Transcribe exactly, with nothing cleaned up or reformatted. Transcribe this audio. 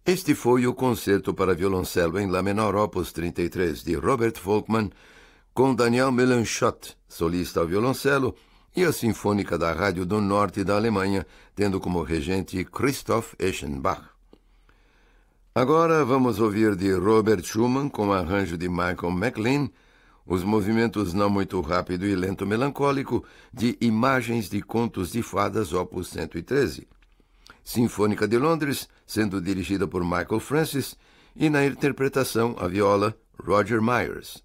Este foi o concerto para violoncelo em Lá menor opus trinta e três de Robert Volkmann, com Daniel Melanchthon, solista ao violoncelo, e a Sinfônica da Rádio do Norte da Alemanha, tendo como regente Christoph Eschenbach. Agora vamos ouvir de Robert Schumann, com arranjo de Michael McLean, os movimentos não muito rápido e lento melancólico de Imagens de Contos de Fadas, opus cento e treze. Sinfônica de Londres, sendo dirigida por Michael Francis, e na interpretação, a viola, Roger Myers.